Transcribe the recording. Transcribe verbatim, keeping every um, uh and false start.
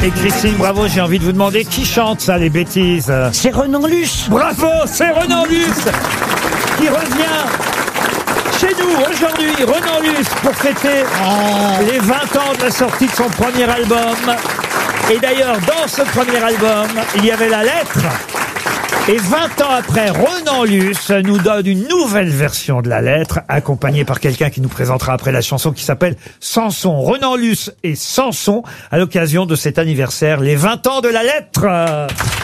Et Christine, bravo, j'ai envie de vous demander qui chante ça, les bêtises. C'est Renan Luce. Bravo, c'est Renan Luce qui revient chez nous aujourd'hui. Renan Luce pour fêter Ah. les vingt ans de la sortie de son premier album. Et d'ailleurs, dans ce premier album, il y avait la lettre. Et vingt ans après, Renan Luce nous donne une nouvelle version de la lettre, accompagnée par quelqu'un qui nous présentera après la chanson qui s'appelle Samson. Renan Luce et Samson, à l'occasion de cet anniversaire, les vingt ans de la lettre.